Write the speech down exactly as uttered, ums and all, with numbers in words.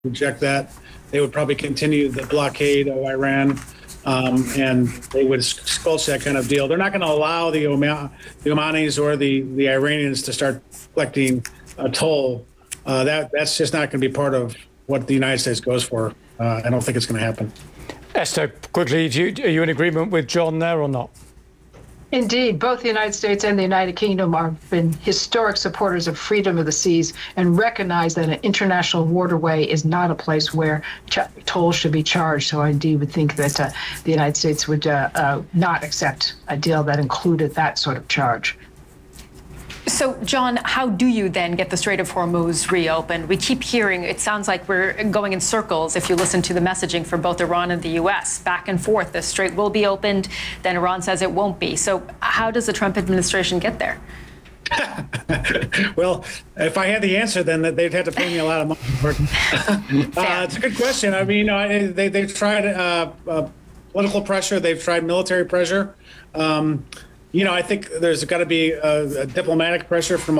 reject that. They would probably continue the blockade of Iran, um, and they would squelch that kind of deal. They're not going to allow the, Oma- the Omanis or the, the Iranians to start collecting a toll. Uh, that that's just not going to be part of what the United States goes for. Uh, I don't think it's going to happen. Esther, quickly, do you, are you in agreement with John there or not? Indeed, both the United States and the United Kingdom have been historic supporters of freedom of the seas and recognize that an international waterway is not a place where ch- tolls should be charged. So I indeed would think that uh, the United States would uh, uh, not accept a deal that included that sort of charge. So, John, how do you then get the Strait of Hormuz reopened? We keep hearing, it sounds like we're going in circles if you listen to the messaging from both Iran and the U S. Back and forth, the strait will be opened, then Iran says it won't be. So how does the Trump administration get there? Well, if I had the answer, then they'd have to pay me a lot of money for it. uh, it's a good question. I mean, you know, they, they've tried uh, uh, political pressure. They've tried military pressure. Um, You know, I think there's got to be a, a diplomatic pressure from